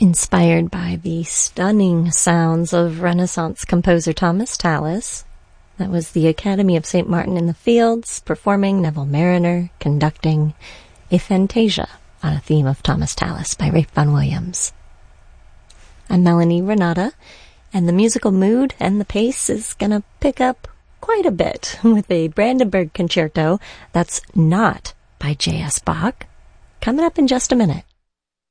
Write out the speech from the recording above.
Inspired by the stunning sounds of Renaissance composer Thomas Tallis. That was the Academy of St. Martin in the Fields performing Neville Marriner conducting a fantasia on a theme of Thomas Tallis by Ralph Vaughan Williams. I'm Melanie Renata, and the musical mood and the pace is gonna pick up quite a bit with a Brandenburg concerto that's not by J.S. Bach, coming up in just a minute.